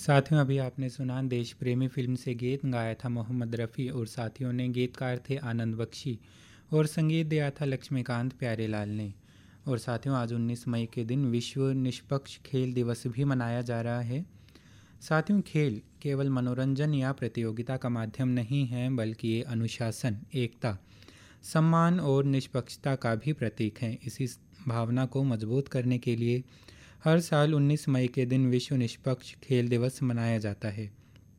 साथियों, अभी आपने सुना देश प्रेमी फिल्म से गीत गाया था मोहम्मद रफ़ी और साथियों ने गीतकार थे आनंद बख्शी और संगीत दिया था लक्ष्मीकांत प्यारेलाल ने। और साथियों, आज 19 मई के दिन विश्व निष्पक्ष खेल दिवस भी मनाया जा रहा है। साथियों, खेल केवल मनोरंजन या प्रतियोगिता का माध्यम नहीं है, बल्कि ये अनुशासन, एकता, सम्मान और निष्पक्षता का भी प्रतीक है। इसी भावना को मजबूत करने के लिए हर साल 19 मई के दिन विश्व निष्पक्ष खेल दिवस मनाया जाता है।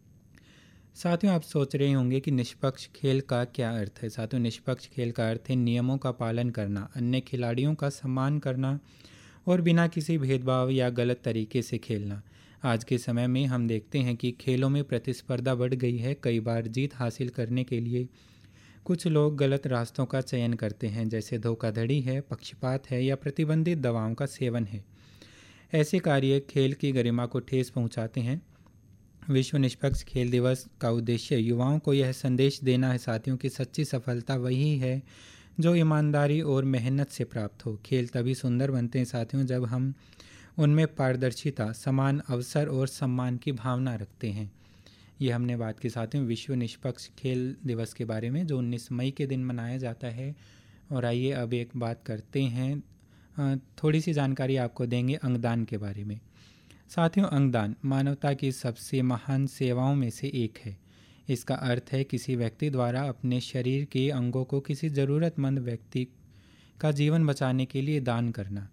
साथियों, आप सोच रहे होंगे कि निष्पक्ष खेल का क्या अर्थ है। साथियों, निष्पक्ष खेल का अर्थ है नियमों का पालन करना, अन्य खिलाड़ियों का सम्मान करना और बिना किसी भेदभाव या गलत तरीके से खेलना। आज के समय में हम देखते हैं कि खेलों में प्रतिस्पर्धा बढ़ गई है। कई बार जीत हासिल करने के लिए कुछ लोग गलत रास्तों का चयन करते हैं, जैसे धोखाधड़ी है, पक्षपात है या प्रतिबंधित दवाओं का सेवन है। ऐसे कार्य खेल की गरिमा को ठेस पहुंचाते हैं। विश्व निष्पक्ष खेल दिवस का उद्देश्य युवाओं को यह संदेश देना है साथियों कि सच्ची सफलता वही है जो ईमानदारी और मेहनत से प्राप्त हो। खेल तभी सुंदर बनते हैं साथियों जब हम उनमें पारदर्शिता, समान अवसर और सम्मान की भावना रखते हैं। ये हमने बात की साथियों विश्व निष्पक्ष खेल दिवस के बारे में, जो 19 मई के दिन मनाया जाता है। और आइए अब एक बात करते हैं, थोड़ी सी जानकारी आपको देंगे अंगदान के बारे में। साथियों, अंगदान मानवता की सबसे महान सेवाओं में से एक है। इसका अर्थ है किसी व्यक्ति द्वारा अपने शरीर के अंगों को किसी ज़रूरतमंद व्यक्ति का जीवन बचाने के लिए दान करना।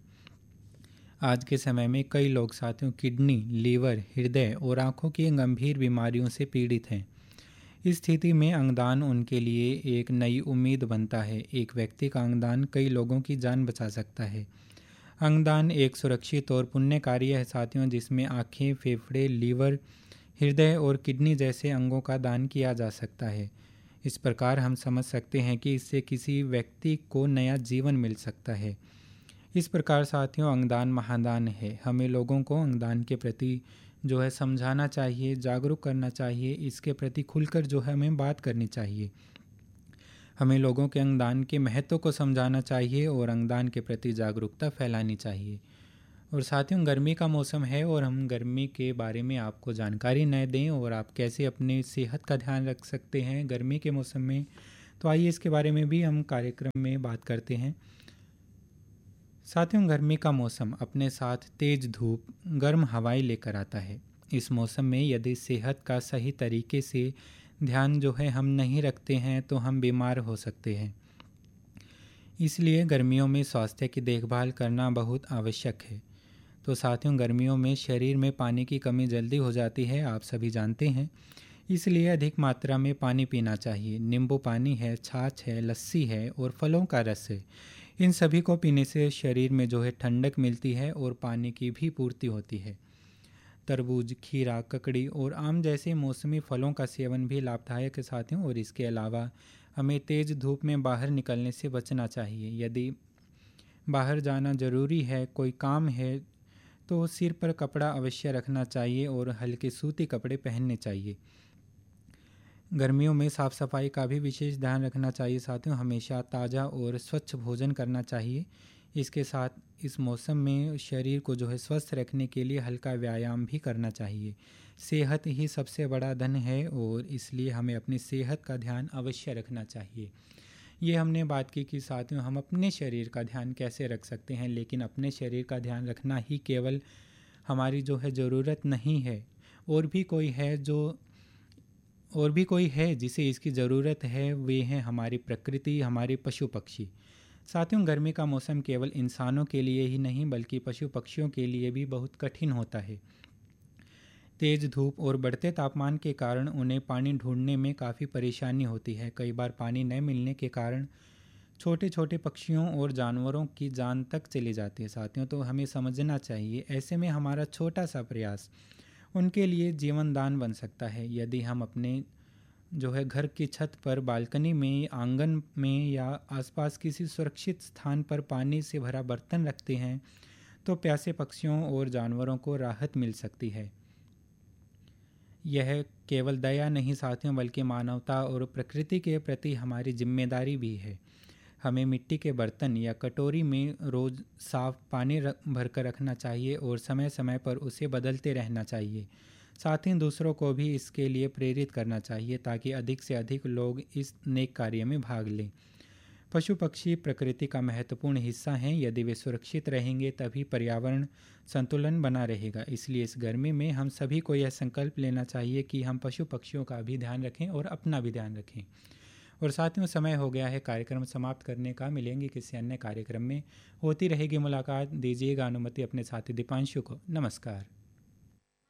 आज के समय में कई लोग साथियों किडनी, लीवर, हृदय और आँखों की गंभीर बीमारियों से पीड़ित हैं। इस स्थिति में अंगदान उनके लिए एक नई उम्मीद बनता है। एक व्यक्ति का अंगदान कई लोगों की जान बचा सकता है। अंगदान एक सुरक्षित और पुण्य कार्य है साथियों, जिसमें आँखें, फेफड़े, लीवर, हृदय और किडनी जैसे अंगों का दान किया जा सकता है। इस प्रकार हम समझ सकते हैं कि इससे किसी व्यक्ति को नया जीवन मिल सकता है। इस प्रकार साथियों अंगदान महादान है। हमें लोगों को अंगदान के प्रति जो है समझाना चाहिए, जागरूक करना चाहिए, इसके प्रति खुलकर जो है हमें बात करनी चाहिए। हमें लोगों के अंगदान के महत्व को समझाना चाहिए और अंगदान के प्रति जागरूकता फैलानी चाहिए। और साथियों, गर्मी का मौसम है और हम गर्मी के बारे में आपको जानकारी न दें और आप कैसे अपने सेहत का ध्यान रख सकते हैं गर्मी के मौसम में, तो आइए इसके बारे में भी हम कार्यक्रम में बात करते हैं। साथियों, गर्मी का मौसम अपने साथ तेज धूप, गर्म हवाएं लेकर आता है। इस मौसम में यदि सेहत का सही तरीके से ध्यान जो है हम नहीं रखते हैं तो हम बीमार हो सकते हैं। इसलिए गर्मियों में स्वास्थ्य की देखभाल करना बहुत आवश्यक है। तो साथियों, गर्मियों में शरीर में पानी की कमी जल्दी हो जाती है, आप सभी जानते हैं। इसलिए अधिक मात्रा में पानी पीना चाहिए। नींबू पानी है, छाछ है, लस्सी है और फलों का रस है। इन सभी को पीने से शरीर में जो है ठंडक मिलती है और पानी की भी पूर्ति होती है। तरबूज, खीरा, ककड़ी और आम जैसे मौसमी फलों का सेवन भी लाभदायक है साथियों। और इसके अलावा हमें तेज़ धूप में बाहर निकलने से बचना चाहिए। यदि बाहर जाना ज़रूरी है, कोई काम है, तो सिर पर कपड़ा अवश्य रखना चाहिए और हल्के सूती कपड़े पहनने चाहिए। गर्मियों में साफ़ सफाई का भी विशेष ध्यान रखना चाहिए साथियों। हमेशा ताज़ा और स्वच्छ भोजन करना चाहिए। इसके साथ इस मौसम में शरीर को जो है स्वस्थ रखने के लिए हल्का व्यायाम भी करना चाहिए। सेहत ही सबसे बड़ा धन है और इसलिए हमें अपनी सेहत का ध्यान अवश्य रखना चाहिए। ये हमने बात की कि साथियों हम अपने शरीर का ध्यान कैसे रख सकते हैं, लेकिन अपने शरीर का ध्यान रखना ही केवल हमारी जो है ज़रूरत नहीं है। और भी कोई है जिसे इसकी ज़रूरत है, वे हैं हमारी प्रकृति, हमारे पशु पक्षी। साथियों, गर्मी का मौसम केवल इंसानों के लिए ही नहीं बल्कि पशु पक्षियों के लिए भी बहुत कठिन होता है। तेज़ धूप और बढ़ते तापमान के कारण उन्हें पानी ढूंढने में काफ़ी परेशानी होती है। कई बार पानी न मिलने के कारण छोटे छोटे पक्षियों और जानवरों की जान तक चली जाती है साथियों। तो हमें समझना चाहिए, ऐसे में हमारा छोटा सा प्रयास उनके लिए जीवन दान बन सकता है। यदि हम अपने जो है घर की छत पर, बालकनी में, आंगन में या आसपास किसी सुरक्षित स्थान पर पानी से भरा बर्तन रखते हैं तो प्यासे पक्षियों और जानवरों को राहत मिल सकती है। यह केवल दया नहीं साथियों बल्कि मानवता और प्रकृति के प्रति हमारी जिम्मेदारी भी है। हमें मिट्टी के बर्तन या कटोरी में रोज़ साफ पानी भरकर रखना चाहिए और समय समय पर उसे बदलते रहना चाहिए। साथ ही दूसरों को भी इसके लिए प्रेरित करना चाहिए ताकि अधिक से अधिक लोग इस नेक कार्य में भाग लें। पशु पक्षी प्रकृति का महत्वपूर्ण हिस्सा हैं। यदि वे सुरक्षित रहेंगे तभी पर्यावरण संतुलन बना रहेगा। इसलिए इस गर्मी में हम सभी को यह संकल्प लेना चाहिए कि हम पशु पक्षियों का भी ध्यान रखें और अपना भी ध्यान रखें। और साथियों, समय हो गया है कार्यक्रम समाप्त करने का। मिलेंगे किसी अन्य कार्यक्रम में। होती रहेगी मुलाकात। दीजिएगा अनुमति अपने साथी दीपांशु को। नमस्कार।